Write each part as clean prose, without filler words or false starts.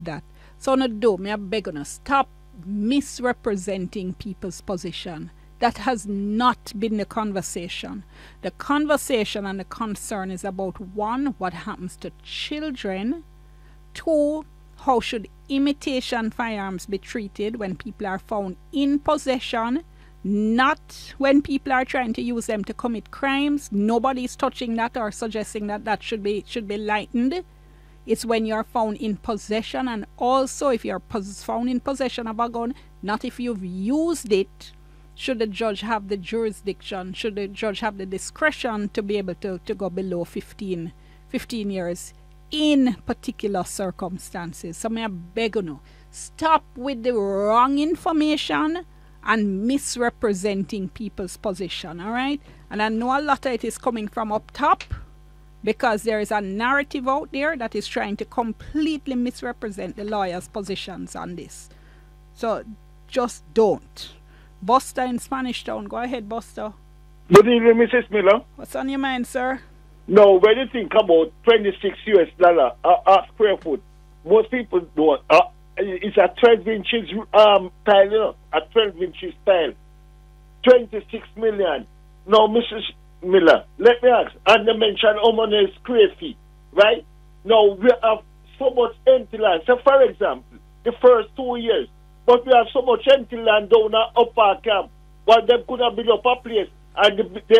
that. So no do me I beg you stop misrepresenting people's position. That has not been the conversation. The conversation and the concern is about one, what happens to children, two, how should imitation firearms be treated when people are found in possession, not when people are trying to use them to commit crimes. Nobody's touching that or suggesting that that should be lightened. It's when you're found in possession, and also if you're found in possession of a gun, not if you've used it. Should the judge have the jurisdiction? Should the judge have the discretion to be able to go below 15 years in particular circumstances? So may I beg you, stop with the wrong information and misrepresenting people's position, all right? And I know a lot of it is coming from up top, because there is a narrative out there that is trying to completely misrepresent the lawyers' positions on this. So just don't. Buster in Spanish Town. Go ahead, Buster. Good evening, Mrs. Miller. What's on your mind, sir? No, when you think about $26 a square foot, most people don't. It's a 12 inches tile, you know, a 12 inches tile. 26 million. Now, Mrs. Miller, let me ask, and they mentioned how many square feet, right? Now, we have so much empty land. So, for example, the first 2 years, but we have so much empty land down at Upper Camp, but they could have built up a place, and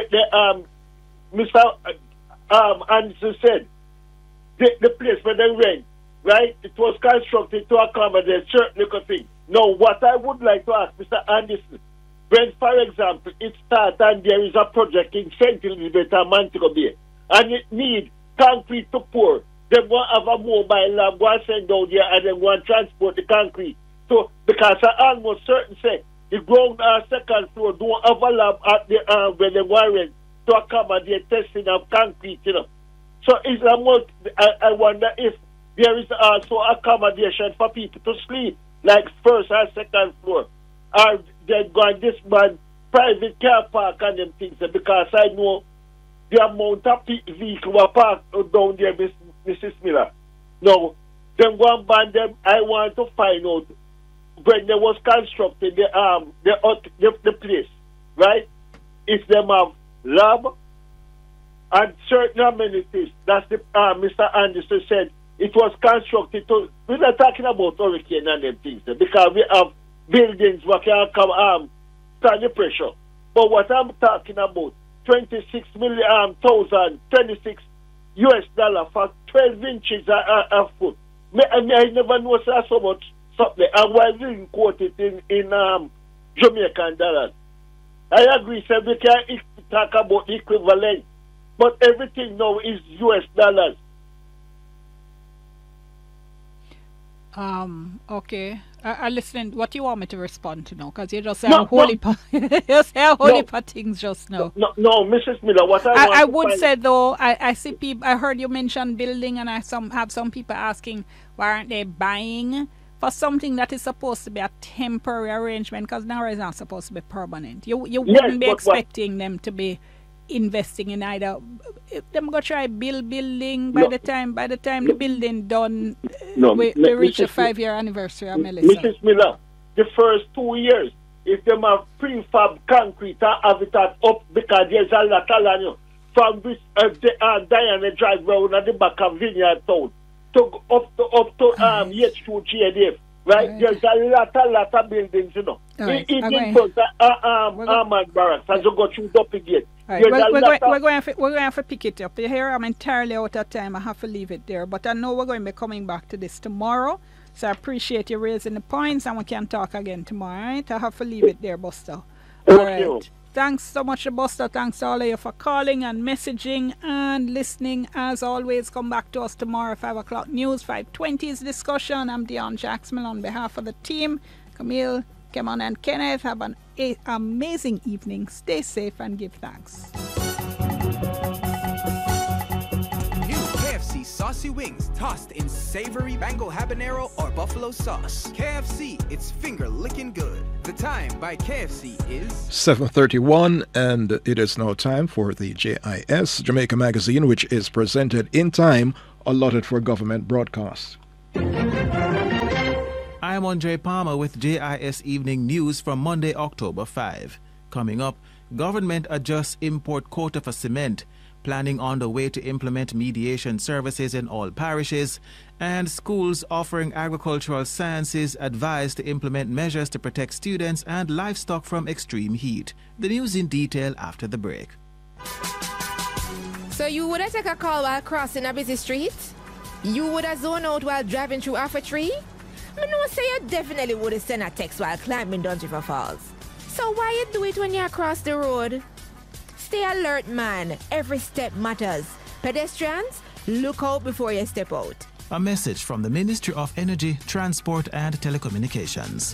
Mr. Anderson said, the place where they rent, right, it was constructed to accommodate certain little things. Now, what I would like to ask Mr. Anderson, when, for example, it starts and there is a project in St. Elizabeth and Montego Bay, and it needs concrete to pour, they want to have a mobile lab, go and send down there, and then go and transport the concrete. So, because I almost certain say, the ground second floor don't have a lab at the where they warrant to accommodate testing of concrete, you know. So, it's a more, I wonder if there is also accommodation for people to sleep, like first and second floor. Or they're going this man private car park and them things, because I know the amount of vehicle were parked down there, Mrs. Miller. Now, them go and ban them. I want to find out when they was constructed the place, right? If them have lab and certain amenities, that's the Mr. Anderson said it was constructed to. We're not talking about hurricane and them things, because we have buildings what can come stand the pressure. But what I'm talking about, 26 million thousand, 26 US dollar for 12 inches a foot. I never know so much something. And why we quote it in Jamaican dollars. I agree, sir, we can talk about equivalent, but everything now is US dollars. Okay. I listen. What you want me to respond to now? Because you just say a whole heap of things just now. No, Mrs. Miller. What I would say though, I see people. I heard you mention building, and I have some people asking why aren't they buying for something that is supposed to be a temporary arrangement? Because now it's not supposed to be permanent. You wouldn't be expecting them to be investing in either. Them go try building by the time the building done. We reach the 5-year anniversary of Melissa. Mrs. Miller, the first 2 years, if them have prefab concrete have it up because there's a lot of land from this Diana Drive round at the back of Vineyard Town to up to H2 GADF. Right? There's a lot of buildings, you know. Even for the Armand Barracks, as you go through Duppy Gate. Right. We're going to have to pick it up. Here I'm entirely out of time. I have to leave it there. But I know we're going to be coming back to this tomorrow. So I appreciate you raising the points, and we can talk again tomorrow. All right? I have to leave it there, Buster. All right. Thanks so much, Buster. Thanks to all of you for calling and messaging and listening. As always, come back to us tomorrow, 5 o'clock news, 5:20's discussion. I'm Dion Jacksman on behalf of the team. Camille, Kemon, and Kenneth, have an amazing evening. Stay safe and give thanks. KFC saucy wings tossed in savory mango habanero or buffalo sauce. KFC, it's finger licking good. The time by KFC is 7:31, and it is now time for the JIS Jamaica Magazine, which is presented in time allotted for government broadcast. I'm Andre Palmer with JIS Evening News from Monday, October 5. Coming up, government adjusts import quota for cement, planning on the way to implement mediation services in all parishes, and schools offering agricultural sciences advised to implement measures to protect students and livestock from extreme heat. The news in detail after the break. So you would have taken a call while crossing a busy street? You would have zoned out while driving through half a tree? I know say you definitely would have sent a text while climbing Duns River Falls. So why you do it when you cross the road? Stay alert, man. Every step matters. Pedestrians, look out before you step out. A message from the Ministry of Energy, Transport and Telecommunications.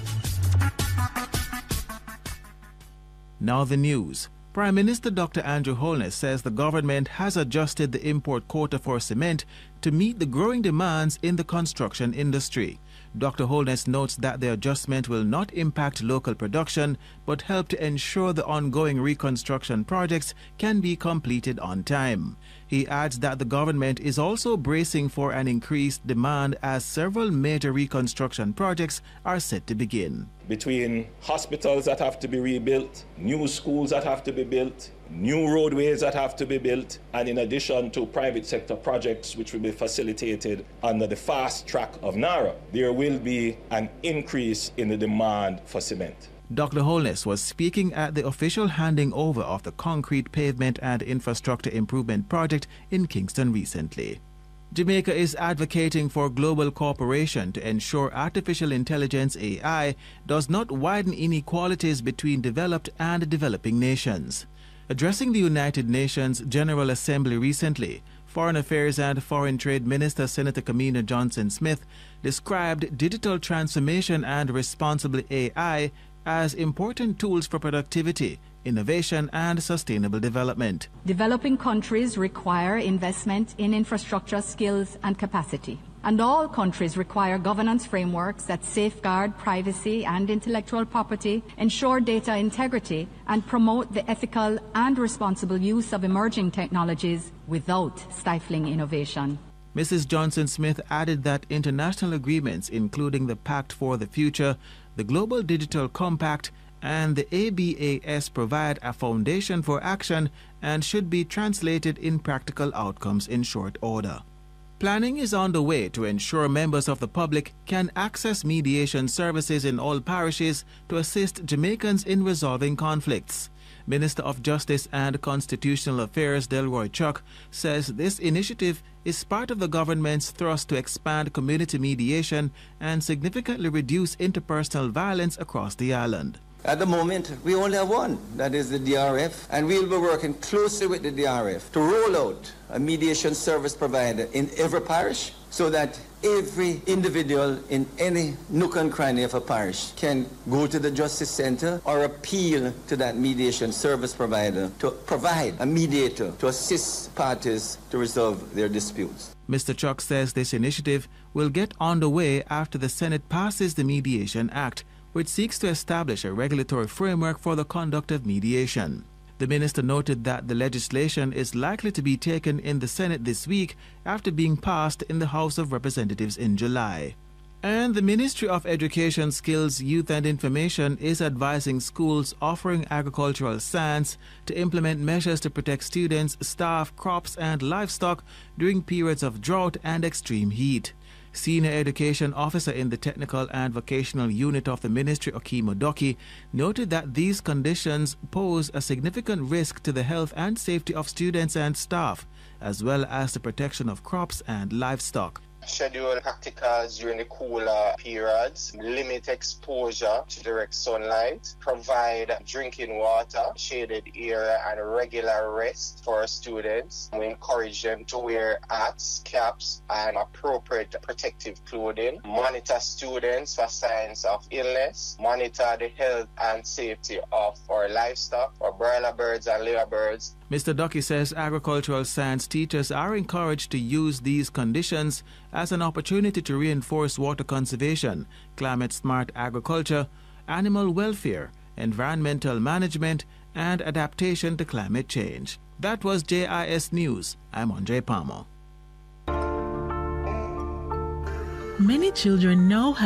Now the news. Prime Minister Dr. Andrew Holness says the government has adjusted the import quota for cement to meet the growing demands in the construction industry. Dr. Holness notes that the adjustment will not impact local production but help to ensure the ongoing reconstruction projects can be completed on time. He adds that the government is also bracing for an increased demand as several major reconstruction projects are set to begin. Between hospitals that have to be rebuilt, new schools that have to be built, new roadways that have to be built, and in addition to private sector projects which will be facilitated under the fast track of NARA, there will be an increase in the demand for cement. Dr. Holness was speaking at the official handing over of the concrete pavement and infrastructure improvement project in Kingston recently. Jamaica is advocating for global cooperation to ensure artificial intelligence AI does not widen inequalities between developed and developing nations. Addressing the United Nations General Assembly recently, Foreign Affairs and Foreign Trade Minister Senator Kamina Johnson-Smith described digital transformation and responsible AI as important tools for productivity, innovation and sustainable development. Developing countries require investment in infrastructure, skills and capacity. And all countries require governance frameworks that safeguard privacy and intellectual property, ensure data integrity, and promote the ethical and responsible use of emerging technologies without stifling innovation. Mrs. Johnson-Smith added that international agreements, including the Pact for the Future, the Global Digital Compact, and the ABAS provide a foundation for action and should be translated in practical outcomes in short order. Planning is on the way to ensure members of the public can access mediation services in all parishes to assist Jamaicans in resolving conflicts. Minister of Justice and Constitutional Affairs Delroy Chuck says this initiative is part of the government's thrust to expand community mediation and significantly reduce interpersonal violence across the island. At the moment, we only have one, that is the DRF, and we'll be working closely with the DRF to roll out a mediation service provider in every parish so that every individual in any nook and cranny of a parish can go to the Justice Center or appeal to that mediation service provider to provide a mediator to assist parties to resolve their disputes. Mr. Chuck says this initiative will get underway after the Senate passes the Mediation Act, which seeks to establish a regulatory framework for the conduct of mediation. The minister noted that the legislation is likely to be taken in the Senate this week after being passed in the House of Representatives in July. And the Ministry of Education, Skills, Youth and Information is advising schools offering agricultural science to implement measures to protect students, staff, crops and livestock during periods of drought and extreme heat. Senior Education Officer in the Technical and Vocational Unit of the Ministry, Okeem Odoki, noted that these conditions pose a significant risk to the health and safety of students and staff, as well as the protection of crops and livestock. Schedule practicals during the cooler periods, limit exposure to direct sunlight, provide drinking water, shaded area and regular rest for students. We encourage them to wear hats, caps and appropriate protective clothing, monitor students for signs of illness, monitor the health and safety of our livestock, our broiler birds and layer birds. Mr. Ducky says agricultural science teachers are encouraged to use these conditions as an opportunity to reinforce water conservation, climate-smart agriculture, animal welfare, environmental management, and adaptation to climate change. That was JIS News. I'm Andre Palmer. Many children now have